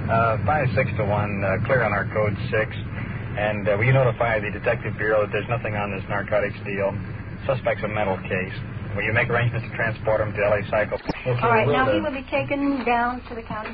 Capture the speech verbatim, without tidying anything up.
Uh, five, six to one, uh, clear on our code six. And uh, will you notify the Detective Bureau that there's nothing on this narcotics deal? Suspect's a mental case. Will you make arrangements to transport him to L A Psycho? Okay, All right, now he will be taken down to the county